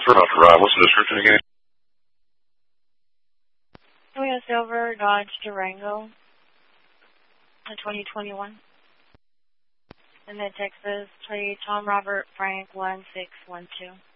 for about to arrive. What's the description again? Toyota Silver, Dodge Durango, 2021. And then Texas, plate Tom Robert Frank 1612.